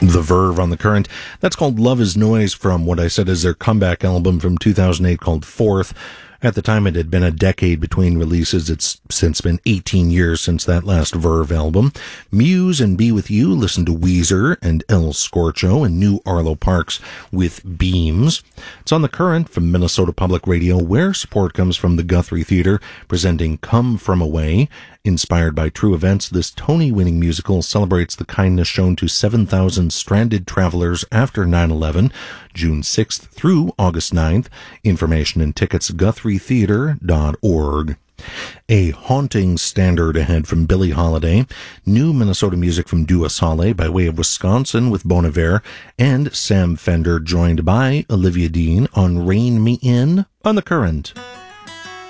The Verve on the Current. That's called Love Is Noise from what I said is their comeback album from 2008 called Fourth. At the time, it had been a decade between releases. It's since been 18 years since that last Verve album. Muse and Be With You listened to Weezer and El Scorcho and New Arlo Parks with Beams. It's on the Current from Minnesota Public Radio, where support comes from the Guthrie Theater, presenting Come From Away. Inspired by true events, this Tony-winning musical celebrates the kindness shown to 7,000 stranded travelers after 9/11, June 6th through August 9th. Information and tickets, GuthrieTheater.org. A haunting standard ahead from Billie Holiday, new Minnesota music from Dua Saleh by way of Wisconsin with Bon Iver, and Sam Fender joined by Olivia Dean on Rein Me In on the Current.